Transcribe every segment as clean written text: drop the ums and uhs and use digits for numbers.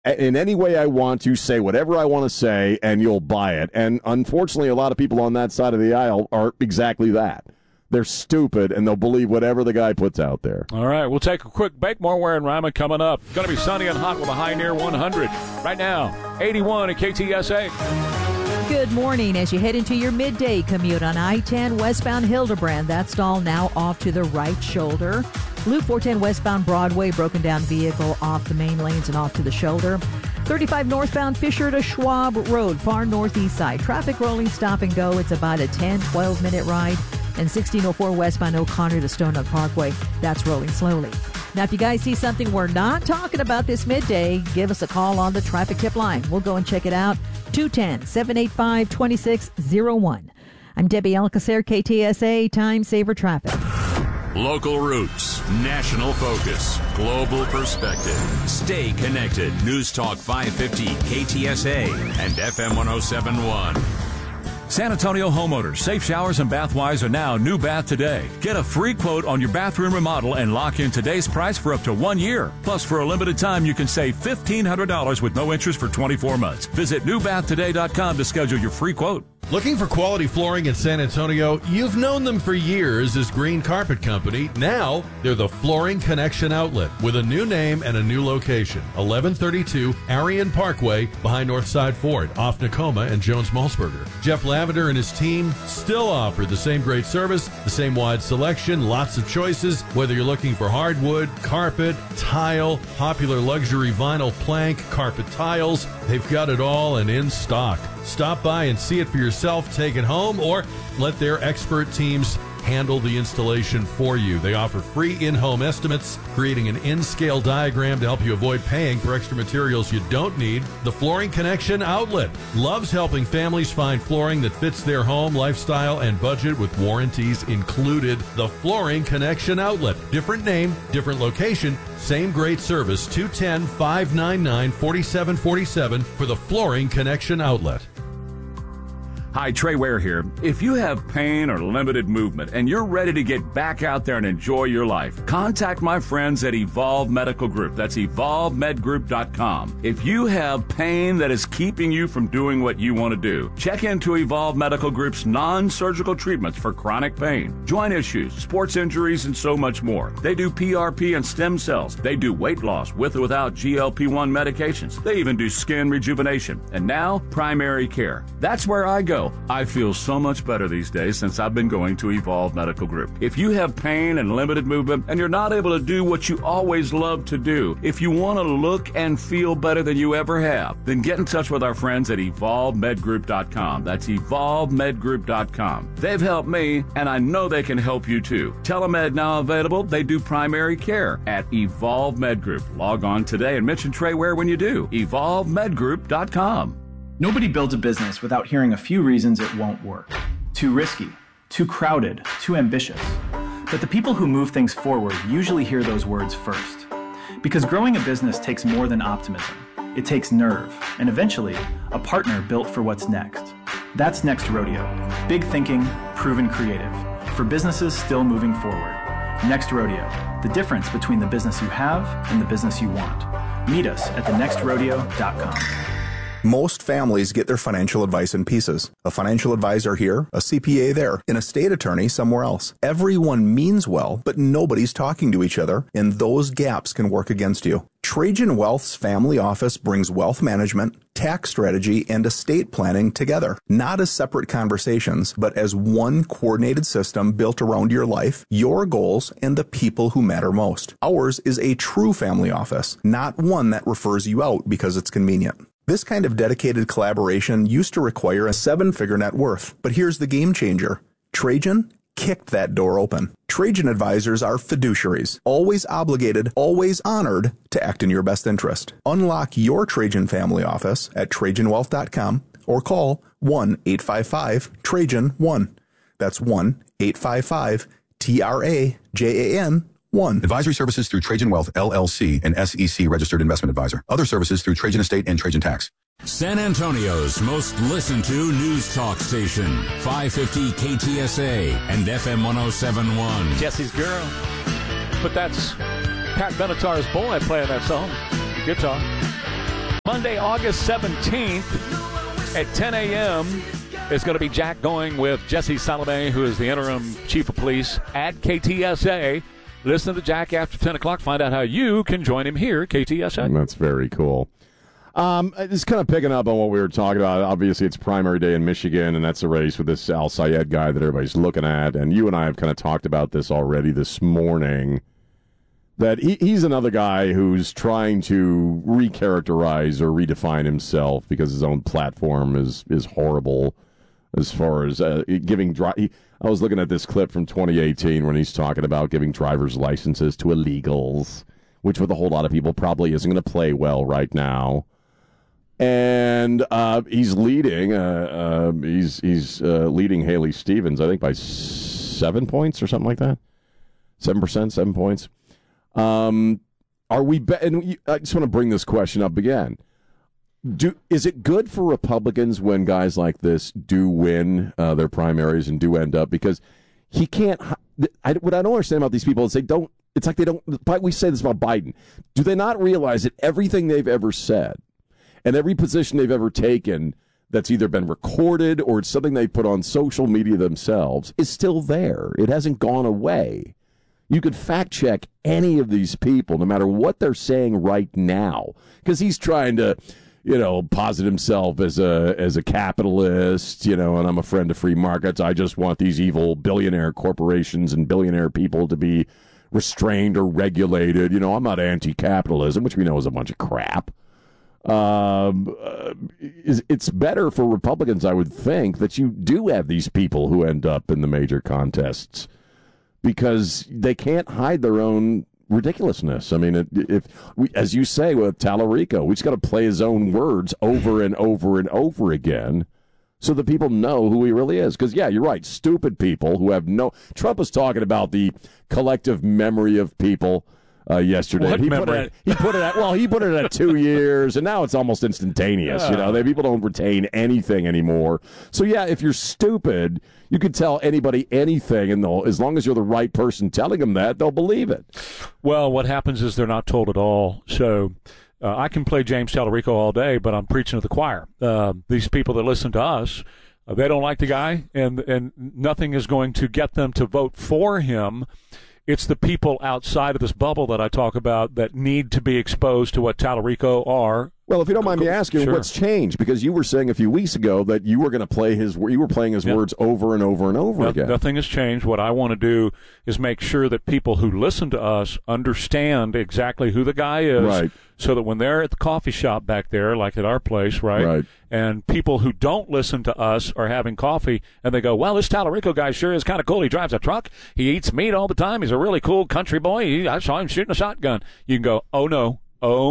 in any way I want to, say whatever I want to say, and you'll buy it. And unfortunately, a lot of people on that side of the aisle are exactly that. They're stupid, and they'll believe whatever the guy puts out there. All right, we'll take a quick break. More Ware and Rima coming up. Going to be sunny and hot with a high near 100. Right now, 81 at KTSA. Good morning. As you head into your midday commute on I-10 westbound Hildebrand, that stall now off to the right shoulder. Loop 410 westbound Broadway, broken down vehicle off the main lanes and off to the shoulder. 35 northbound Fisher to Schwab Road, far northeast side. Traffic rolling stop and go. It's about a 10-12 minute ride. And 1604 westbound O'Connor to Stone Oak Parkway, that's rolling slowly. Now, if you guys see something we're not talking about this midday, give us a call on the traffic tip line. We'll go and check it out. 210-785-2601. I'm Debbie Alcacer, KTSA Time Saver Traffic. Local roots, national focus, global perspective. Stay connected. News Talk 550, KTSA and FM 1071. San Antonio homeowners, Safe Showers and Bathwise are now New Bath Today. Get a free quote on your bathroom remodel and lock in today's price for up to 1 year. Plus, for a limited time, you can save $1,500 with no interest for 24 months. Visit newbathtoday.com to schedule your free quote. Looking for quality flooring in San Antonio? You've known them for years as Green Carpet Company. Now, they're the Flooring Connection Outlet with a new name and a new location. 1132 Arion Parkway behind Northside Ford, off Nakoma and Jones-Malsberger. Jeff Lavender and his team still offer the same great service, the same wide selection, lots of choices. Whether you're looking for hardwood, carpet, tile, popular luxury vinyl plank, carpet tiles, they've got it all and in stock. Stop by and see it for yourself, take it home, or let their expert teams handle the installation for you. They offer free in-home estimates, creating an in-scale diagram to help you avoid paying for extra materials you don't need. The Flooring Connection Outlet loves helping families find flooring that fits their home, lifestyle, and budget with warranties included. The Flooring Connection Outlet. Different name, different location, same great service. 210-599-4747 for the Flooring Connection Outlet. Hi, Trey Ware here. If you have pain or limited movement and you're ready to get back out there and enjoy your life, contact my friends at Evolve Medical Group. That's evolvemedgroup.com. If you have pain that is keeping you from doing what you want to do, check into Evolve Medical Group's non-surgical treatments for chronic pain, joint issues, sports injuries, and so much more. They do PRP and stem cells. They do weight loss with or without GLP-1 medications. They even do skin rejuvenation. And now, primary care. That's where I go. I feel so much better these days since I've been going to Evolve Medical Group. If you have pain and limited movement and you're not able to do what you always love to do, if you want to look and feel better than you ever have, then get in touch with our friends at evolvemedgroup.com. That's evolvemedgroup.com. They've helped me, and I know they can help you too. Telemed now available. They do primary care at Evolve Med Group. Log on today and mention Trey Ware when you do. evolvemedgroup.com. Nobody builds a business without hearing a few reasons it won't work. Too risky, too crowded, too ambitious. But the people who move things forward usually hear those words first. Because growing a business takes more than optimism. It takes nerve, and eventually, a partner built for what's next. That's Next Rodeo. Big thinking, proven creative. For businesses still moving forward. Next Rodeo. The difference between the business you have and the business you want. Meet us at thenextrodeo.com. Most families get their financial advice in pieces. A financial advisor here, a CPA there, an estate attorney somewhere else. Everyone means well, but nobody's talking to each other, and those gaps can work against you. Trajan Wealth's family office brings wealth management, tax strategy, and estate planning together. Not as separate conversations, but as one coordinated system built around your life, your goals, and the people who matter most. Ours is a true family office, not one that refers you out because it's convenient. This kind of dedicated collaboration used to require a 7-figure net worth, but here's the game changer. Trajan kicked that door open. Trajan advisors are fiduciaries, always obligated, always honored to act in your best interest. Unlock your Trajan family office at TrajanWealth.com or call 1-855-TRAJAN-1. That's 1-855-TRAJAN-1. Advisory services through Trajan Wealth, LLC, an SEC registered investment advisor. Other services through Trajan Estate and Trajan Tax. San Antonio's most listened to news talk station, 550 KTSA and FM 1071. Jesse's Girl. But that's Pat Benatar's boy playing that song. Guitar. Monday, August 17th at 10 a.m. is going to be Jack going with Jesse Salome, who is the interim chief of police at KTSA. Listen to Jack after 10 o'clock. Find out how you can join him here at KTSA. That's very cool. Just kind of picking up on what we were talking about. Obviously, it's primary day in Michigan, and that's a race with this Al Sayed guy that everybody's looking at. And you and I have kind of talked about this already this morning, that he's another guy who's trying to recharacterize or redefine himself because his own platform is horrible as far as giving I was looking at this clip from 2018 when he's talking about giving driver's licenses to illegals, which with a whole lot of people probably isn't going to play well right now. And he's leading. He's leading Haley Stevens, I think, by 7 points or something like that. 7%, 7 points. Are we? And I just want to bring this question up again. Is it good for Republicans when guys like this do win their primaries and do end up? Because he can't. What I don't understand about these people is they don't. It's like they don't. We say this about Biden. Do they not realize that everything they've ever said and every position they've ever taken that's either been recorded or it's something they put on social media themselves is still there? It hasn't gone away. You could fact check any of these people, no matter what they're saying right now, because he's trying to, posit himself as a capitalist, and I'm a friend of free markets. I just want these evil billionaire corporations and billionaire people to be restrained or regulated. I'm not anti-capitalism, which we know is a bunch of crap. It's better for Republicans, I would think, that you do have these people who end up in the major contests because they can't hide their own ridiculousness. I mean, if we, as you say with Tallarico, we just got to play his own words over and over and over again so that people know who he really is. Because, yeah, you're right, stupid people who have no... Trump was talking about the collective memory of people yesterday. What memory? He put it at 2 years, and now it's almost instantaneous. People don't retain anything anymore. So, yeah, if you're stupid, you could tell anybody anything, and as long as you're the right person telling them that, they'll believe it. Well, what happens is they're not told at all. So I can play James Tallarico all day, but I'm preaching to the choir. These people that listen to us, they don't like the guy, and nothing is going to get them to vote for him. It's the people outside of this bubble that I talk about that need to be exposed to what Tallarico are. Well, if you don't mind me asking, Sure. What's changed? Because you were saying a few weeks ago that you were going to play you were playing his words over and over and over again. Nothing has changed. What I want to do is make sure that people who listen to us understand exactly who the guy is, right, so that when they're at the coffee shop back there, like at our place, right, and people who don't listen to us are having coffee, and they go, well, this Tallarico guy sure is kind of cool. He drives a truck. He eats meat all the time. He's a really cool country boy. I saw him shooting a shotgun. You can go, oh, no.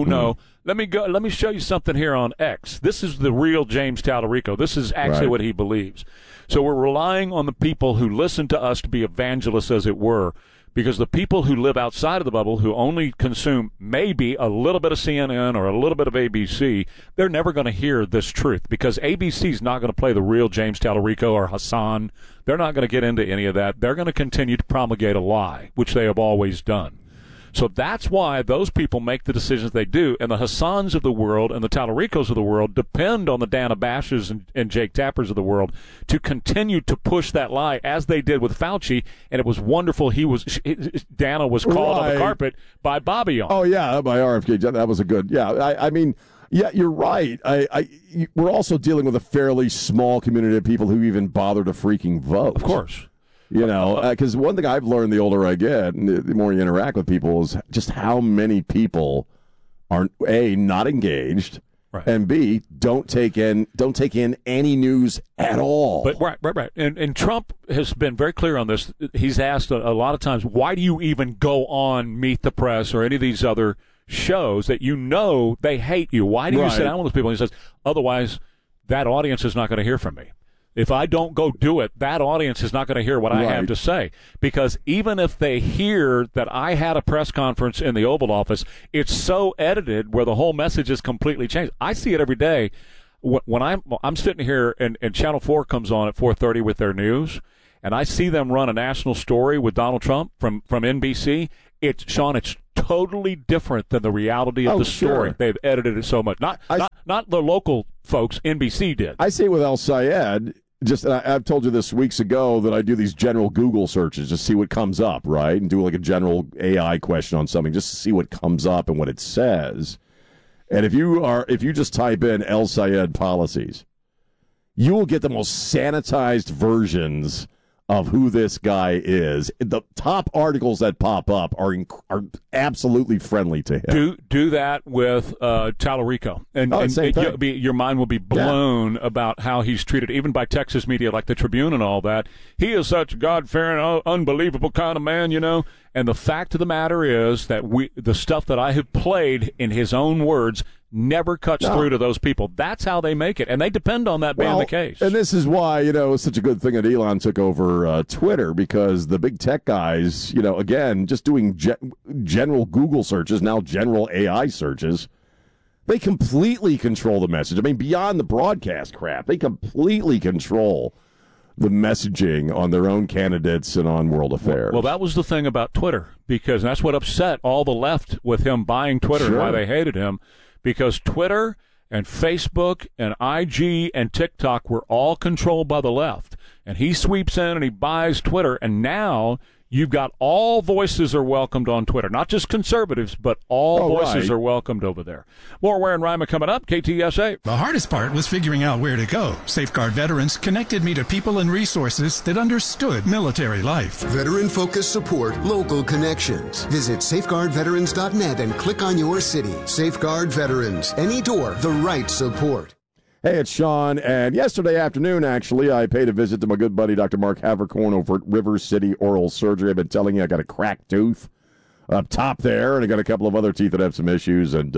Let me show you something here on X. This is the real James Tallarico. This is actually what he believes. So we're relying on the people who listen to us to be evangelists, as it were, because the people who live outside of the bubble, who only consume maybe a little bit of CNN or a little bit of ABC, they're never going to hear this truth, because ABC is not going to play the real James Tallarico or Hassan. They're not going to get into any of that. They're going to continue to promulgate a lie, which they have always done. So that's why those people make the decisions they do. And the Hassans of the world and the Tallaricos of the world depend on the Dana Bashes and Jake Tappers of the world to continue to push that lie, as they did with Fauci. And it was wonderful. Dana was called on the carpet by Bobby on. Oh, yeah, by RFK. That was a good, I mean, yeah, you're right. We're also dealing with a fairly small community of people who even bother to freaking vote. Of course. Because one thing I've learned the older I get, and the more you interact with people, is just how many people are, A, not engaged, and B, don't take in any news at all. But right. And Trump has been very clear on this. He's asked a lot of times, why do you even go on Meet the Press or any of these other shows that they hate you? Why do you sit down with those people? And he says, otherwise, that audience is not going to hear from me. If I don't go do it, that audience is not going to hear what I have to say. Because even if they hear that I had a press conference in the Oval Office, it's so edited where the whole message is completely changed. I see it every day. When I'm sitting here and Channel 4 comes on at 4:30 with their news, and I see them run a national story with Donald Trump from NBC, it's totally different than the reality of the story. Sure. They've edited it so much. Not the local folks. NBC did. I say with El Sayed, I've told you this weeks ago that I do these general Google searches to see what comes up, right? And do like a general AI question on something just to see what comes up and what it says. And if you just type in El Sayed policies, you will get the most sanitized versions of who this guy is. The top articles that pop up are absolutely friendly to him. Do that with Tallarico, and same thing. Your mind will be blown about how he's treated, even by Texas media like the Tribune and all that. He is such a God-fearing, unbelievable kind of man, you know. And the fact of the matter is that the stuff that I have played, in his own words, never cuts through to those people. That's how they make it, and they depend on that being the case. And this is why, it's such a good thing that Elon took over Twitter, because the big tech guys, again, just doing general Google searches, now general AI searches, they completely control the message. I mean, beyond the broadcast crap, they completely control the messaging on their own candidates and on world affairs. Well, that was the thing about Twitter, because that's what upset all the left with him buying Twitter and why they hated him. Because Twitter and Facebook and IG and TikTok were all controlled by the left. And he sweeps in and he buys Twitter, and now you've got all voices are welcomed on Twitter. Not just conservatives, but all voices are welcomed over there. More Ware and Rima coming up, KTSA. The hardest part was figuring out where to go. Safeguard Veterans connected me to people and resources that understood military life. Veteran-focused support, local connections. Visit safeguardveterans.net and click on your city. Safeguard Veterans. Any door, the right support. Hey, it's Sean, and yesterday afternoon, actually, I paid a visit to my good buddy, Dr. Mark Havercorn, over at River City Oral Surgery. I've been telling you I got a cracked tooth up top there, and I got a couple of other teeth that have some issues, and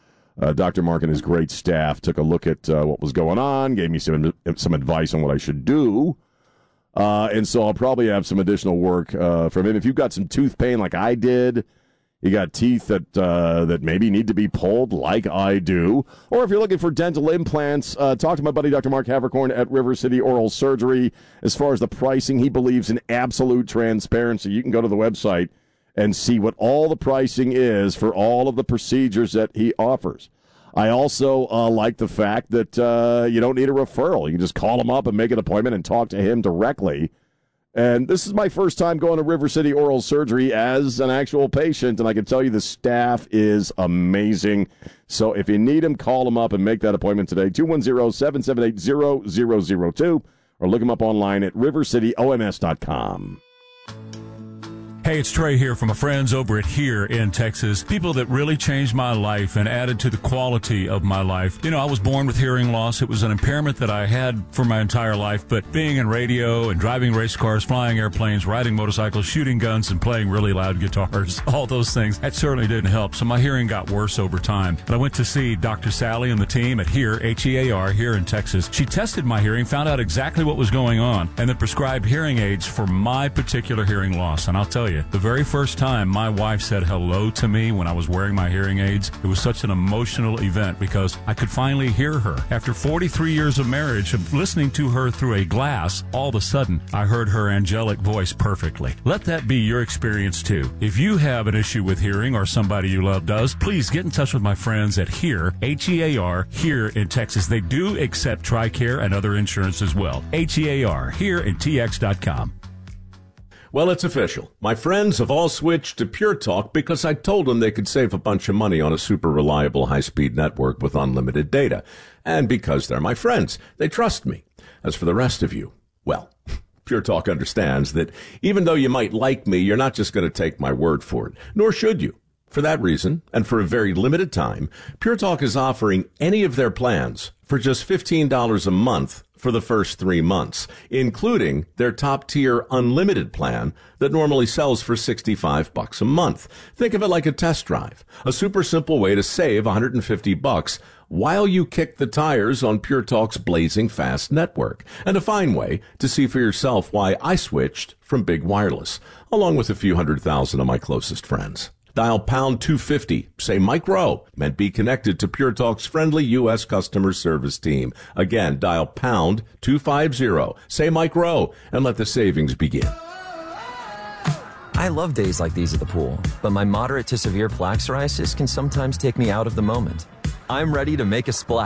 Dr. Mark and his great staff took a look at what was going on, gave me some advice on what I should do, and so I'll probably have some additional work from him. If you've got some tooth pain like I did, you got teeth that maybe need to be pulled like I do. Or if you're looking for dental implants, talk to my buddy Dr. Mark Havercorn at River City Oral Surgery. As far as the pricing, he believes in absolute transparency. You can go to the website and see what all the pricing is for all of the procedures that he offers. I also like the fact that you don't need a referral. You can just call him up and make an appointment and talk to him directly. And this is my first time going to River City Oral Surgery as an actual patient, and I can tell you the staff is amazing. So if you need him, call him up and make that appointment today, 210-778-0002, or look him up online at rivercityoms.com. Hey, it's Trey here from my friends over at Here in Texas. People that really changed my life and added to the quality of my life. I was born with hearing loss. It was an impairment that I had for my entire life, but being in radio and driving race cars, flying airplanes, riding motorcycles, shooting guns, and playing really loud guitars, all those things, that certainly didn't help. So my hearing got worse over time. But I went to see Dr. Sally and the team at Here, H-E-A-R, here in Texas. She tested my hearing, found out exactly what was going on, and then prescribed hearing aids for my particular hearing loss. And I'll tell you, the very first time my wife said hello to me when I was wearing my hearing aids, it was such an emotional event because I could finally hear her. After 43 years of marriage, of listening to her through a glass, all of a sudden, I heard her angelic voice perfectly. Let that be your experience too. If you have an issue with hearing or somebody you love does, please get in touch with my friends at Here, H-E-A-R, here in Texas. They do accept TRICARE and other insurance as well. H-E-A-R, here at TX.com. Well, it's official. My friends have all switched to Pure Talk because I told them they could save a bunch of money on a super reliable high-speed network with unlimited data. And because they're my friends, they trust me. As for the rest of you, well, Pure Talk understands that even though you might like me, you're not just going to take my word for it, nor should you. For that reason, and for a very limited time, Pure Talk is offering any of their plans for just $15 a month for the first 3 months, including their top-tier unlimited plan that normally sells for $65 a month. Think of it like a test drive, a super simple way to save $150 while you kick the tires on Pure Talk's blazing fast network, and a fine way to see for yourself why I switched from big wireless, along with a few 100,000 of my closest friends. Dial pound 250, say Mike Rowe, and be connected to Pure Talk's friendly U.S. customer service team. Again, dial pound 250, say Mike Rowe, and let the savings begin. I love days like these at the pool, but my moderate to severe plaque psoriasis can sometimes take me out of the moment. I'm ready to make a splash